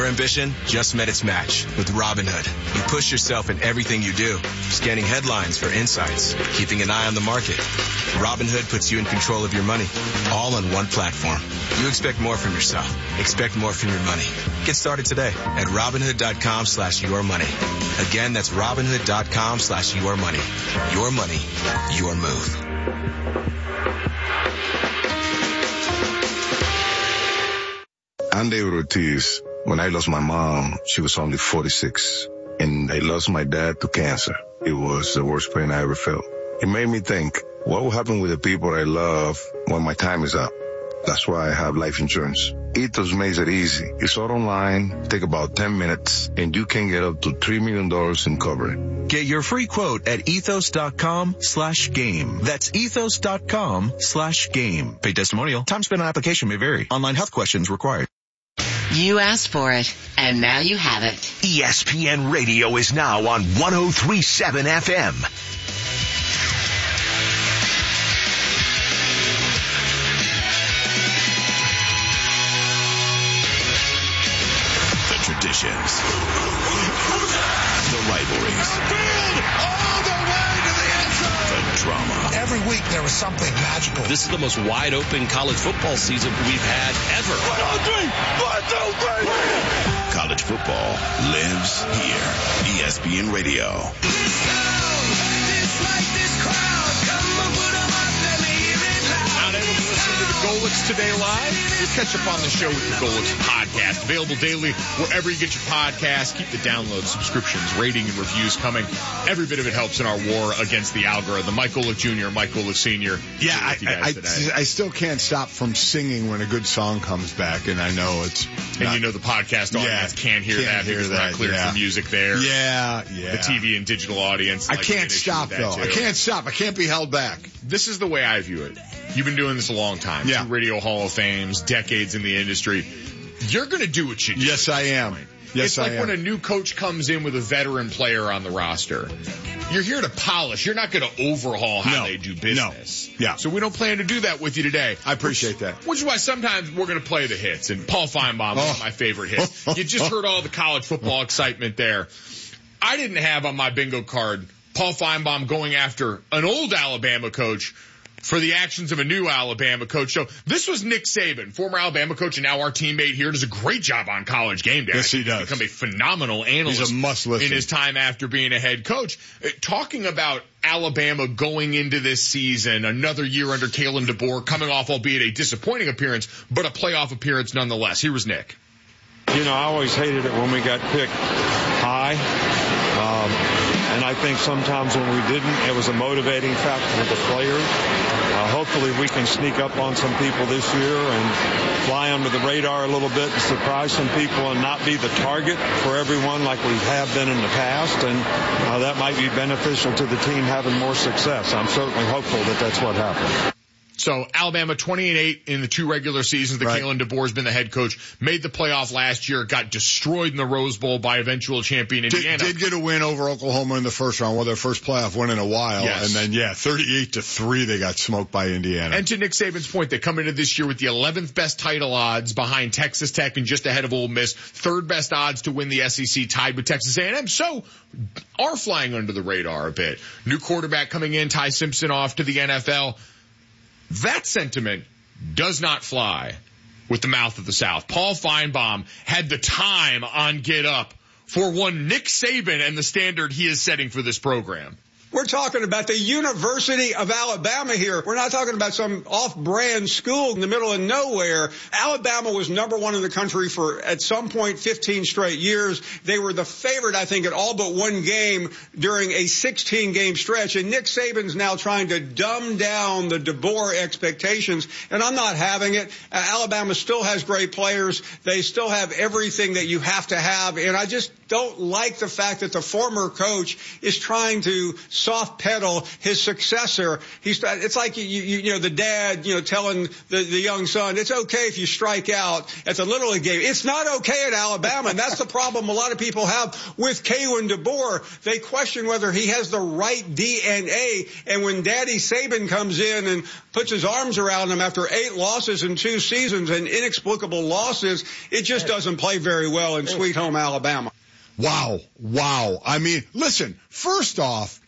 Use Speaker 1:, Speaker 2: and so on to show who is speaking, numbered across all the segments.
Speaker 1: ambition just met its match with Robinhood. You push yourself in everything you do, scanning headlines for insights, keeping an eye on the market. Robinhood puts you in control of your money, all on one platform. You expect more from yourself. Expect more from your money. Get started today at Robinhood.com/yourmoney. Again, that's Robinhood.com/yourmoney. Your money, your move.
Speaker 2: I'm David Ortiz. When I lost my mom, she was only 46. And I lost my dad to cancer. It was the worst pain I ever felt. It made me think, what will happen with the people I love when my time is up? That's why I have life insurance. Ethos makes it easy. It's all online, take about 10 minutes, and you can get up to $3 million in coverage.
Speaker 3: Get your free quote at ethos.com/game. That's ethos.com/game. Paid testimonial. Time spent on application may vary. Online health questions required.
Speaker 4: You asked for it, and now you have it.
Speaker 5: ESPN Radio is now on 103.7 FM. The traditions, the rivalries,
Speaker 6: all the way to the end zone.
Speaker 5: the drama.
Speaker 6: Every week there was something magical.
Speaker 7: This is the most wide open college football season we've had ever.
Speaker 6: 1, 2, 3.
Speaker 5: College football lives here. ESPN Radio.
Speaker 8: Not able to listen to the Golix Today live? We'll catch up on the show with the Golix podcast. Available daily wherever you get your podcasts. Keep the downloads, subscriptions, rating, and reviews coming. Every bit of it helps in our war against the algorithm. Mike Golic Jr., Mike Golic Sr.
Speaker 9: Yeah, I still can't stop from singing when a good song comes back, and I know it's
Speaker 8: And you know the podcast audience can't hear that because we're not cleared for music there.
Speaker 9: Yeah.
Speaker 8: The TV and digital audience.
Speaker 9: I can't stop, though. I can't stop. I can't be held back.
Speaker 8: This is the way I view it. You've been doing this a long time.
Speaker 9: Yeah.
Speaker 8: 2 Radio Hall of Fames, decades in the industry. You're going to do what you do.
Speaker 9: Yes, I am. Yes,
Speaker 8: it's like when a new coach comes in with a veteran player on the roster. You're here to polish. You're not going to overhaul how they do business.
Speaker 9: No. Yeah.
Speaker 8: So we don't plan to do that with you today.
Speaker 9: I appreciate that.
Speaker 8: Which is why sometimes we're going to play the hits. And Paul Feinbaum, one of my favorite hits. You just heard all the college football excitement there. I didn't have on my bingo card Paul Feinbaum going after an old Alabama coach for the actions of a new Alabama coach. So this was Nick Saban, former Alabama coach and now our teammate here, does a great job on College Game Day.
Speaker 9: Yes, he does.
Speaker 8: He's become a phenomenal analyst.
Speaker 9: He's a must-listen.
Speaker 8: In his time after being a head coach. Talking about Alabama going into this season, another year under Kalen DeBoer, coming off, albeit a disappointing appearance, but a playoff appearance nonetheless. Here was Nick.
Speaker 10: You know, I always hated it when we got picked high. And I think sometimes when we didn't, it was a motivating factor for the players. Hopefully we can sneak up on some people this year and fly under the radar a little bit and surprise some people and not be the target for everyone like we have been in the past. And that might be beneficial to the team having more success. I'm certainly hopeful that that's what happens.
Speaker 8: So Alabama 20-8 in the 2 regular seasons that Kalen DeBoer's been the head coach, made the playoff last year, got destroyed in the Rose Bowl by eventual champion Indiana.
Speaker 9: Did get a win over Oklahoma in the first round, their first playoff win in a while.
Speaker 8: Yes.
Speaker 9: And then, 38-3, they got smoked by Indiana.
Speaker 8: And to Nick Saban's point, they come into this year with the 11th best title odds behind Texas Tech and just ahead of Ole Miss, 3rd best odds to win the SEC, tied with Texas A&M. So are flying under the radar a bit. New quarterback coming in, Ty Simpson off to the NFL. That sentiment does not fly with the mouth of the South. Paul Feinbaum had the time on Get Up for one Nick Saban and the standard he is setting for this program.
Speaker 11: We're talking about the University of Alabama here. We're not talking about some off-brand school in the middle of nowhere. Alabama was number 1 in the country for, at some point, 15 straight years. They were the favorite, I think, at all but one game during a 16-game stretch. And Nick Saban's now trying to dumb down the DeBoer expectations, and I'm not having it. Alabama still has great players. They still have everything that you have to have, and I just don't like the fact that the former coach is trying to soft pedal his successor. It's like you know the dad telling the young son it's okay if you strike out at the Little League game. It's not okay at Alabama, and that's the problem a lot of people have with Kalen DeBoer. They question whether he has the right DNA, and when Daddy Saban comes in and puts his arms around him after 8 losses in 2 seasons and inexplicable losses, it just doesn't play very well in Sweet Home Alabama.
Speaker 9: Wow. I mean, listen, first off,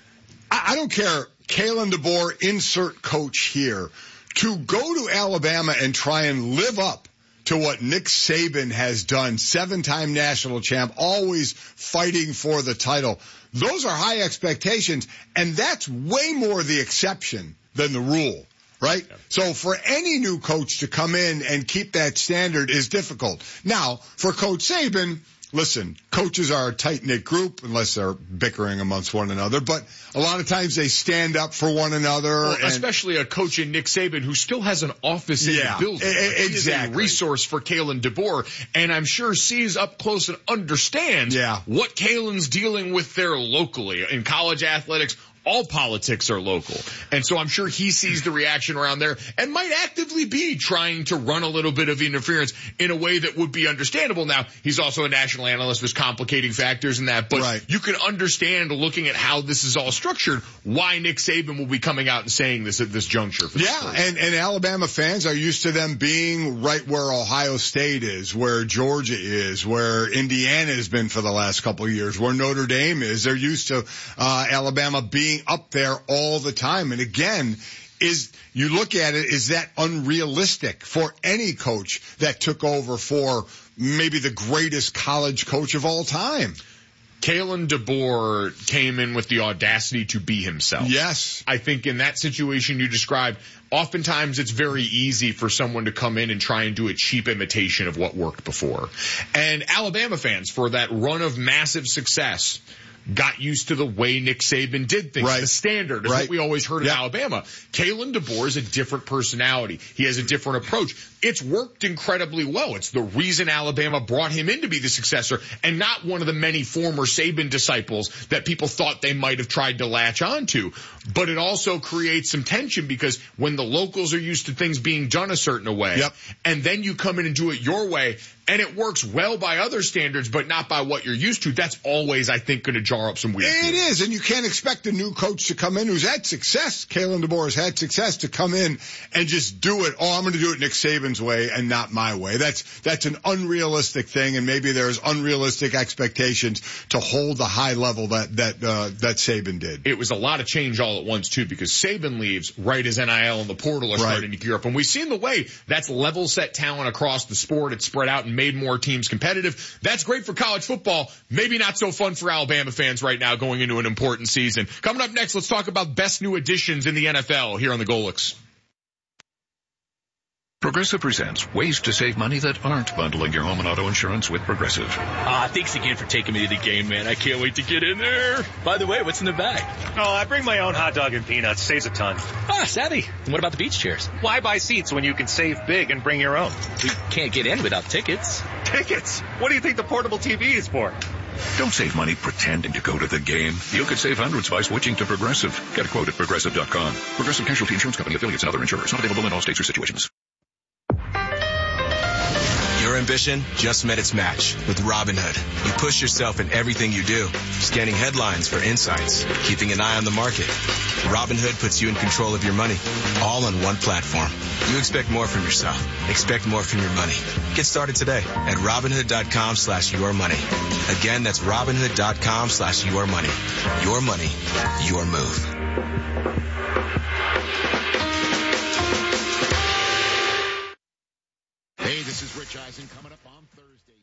Speaker 9: I don't care, Kalen DeBoer, insert coach here, to go to Alabama and try and live up to what Nick Saban has done, 7-time national champ, always fighting for the title. Those are high expectations, and that's way more the exception than the rule, right? Yeah. So for any new coach to come in and keep that standard is difficult. Now, for Coach Saban, listen, coaches are a tight-knit group unless they're bickering amongst one another, but a lot of times they stand up for one another.
Speaker 8: Well, especially a coach in Nick Saban who still has an office in the building.
Speaker 9: Exactly.
Speaker 8: He is a resource for Kalen DeBoer, and I'm sure sees up close and understands what Kalen's dealing with there locally. In college athletics, all politics are local. And so I'm sure he sees the reaction around there and might actively be trying to run a little bit of interference in a way that would be understandable. Now, he's also a national analyst. There's complicating factors in that, but you can understand, looking at how this is all structured, why Nick Saban will be coming out and saying this at this juncture.
Speaker 9: And Alabama fans are used to them being right where Ohio State is, where Georgia is, where Indiana has been for the last couple of years, where Notre Dame is. They're used to Alabama being up there all the time. And again, you look at it, is that unrealistic for any coach that took over for maybe the greatest college coach of all time?
Speaker 8: Kalen DeBoer came in with the audacity to be himself.
Speaker 9: Yes.
Speaker 8: I think in that situation you described, oftentimes it's very easy for someone to come in and try and do a cheap imitation of what worked before. And Alabama fans, for that run of massive success, got used to the way Nick Saban did things. The standard is what we always heard in Alabama. Kalen DeBoer is a different personality. He has a different approach. It's worked incredibly well. It's the reason Alabama brought him in to be the successor and not one of the many former Saban disciples that people thought they might have tried to latch onto. But it also creates some tension because when the locals are used to things being done a certain way, and then you come in and do it your way, and it works well by other standards, but not by what you're used to, that's always, I think, going to jar up some weird
Speaker 9: things. It is, and you can't expect a new coach to come in who's had success. Kalen DeBoer has had success to come in and just do it. Oh, I'm going to do it Nick Saban's way and not my way. That's an unrealistic thing, and maybe there's unrealistic expectations to hold the high level that Saban did.
Speaker 8: It was a lot of change all at once, too, because Saban leaves right as NIL and the portal are starting to gear up. And we've seen the way that's level set talent across the sport. It's spread out and made more teams competitive. That's great for college football. Maybe not so fun for Alabama fans right now going into an important season. Coming up next, let's talk about best new additions in the NFL here on the Golix.
Speaker 12: Progressive presents ways to save money that aren't bundling your home and auto insurance with Progressive.
Speaker 7: Thanks again for taking me to the game, man. I can't wait to get in there. By the way, what's in the bag?
Speaker 13: Oh, I bring my own hot dog and peanuts. Saves a ton.
Speaker 7: Savvy. And what about the beach chairs?
Speaker 13: Why buy seats when you can save big and bring your own?
Speaker 7: We can't get in without tickets.
Speaker 13: Tickets? What do you think the portable TV is for?
Speaker 12: Don't save money pretending to go to the game. You could save hundreds by switching to Progressive. Get a quote at Progressive.com. Progressive Casualty Insurance Company, affiliates, and other insurers. Not available in all states or situations.
Speaker 1: Your ambition just met its match with Robinhood. You push yourself in everything you do, scanning headlines for insights, keeping an eye on the market. Robinhood puts you in control of your money, all on one platform. You expect more from yourself. Expect more from your money. Get started today at Robinhood.com/yourmoney. Again, that's Robinhood.com/yourmoney. Your money, your move.
Speaker 14: Hey, this is Rich Eisen coming up on Thursday.